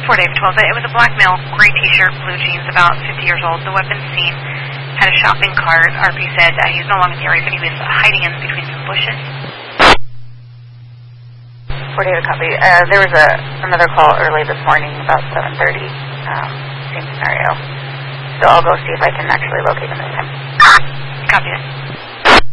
Dave 12. It was a black male, gray t-shirt, blue jeans, about 50 years old. The weapon seen had a shopping cart. RP said he's no longer in the area, but he was hiding in between some bushes. 48 copy. There was another call early this morning about 7:30. Same scenario. So I'll go see if I can actually locate him this time. Copy it.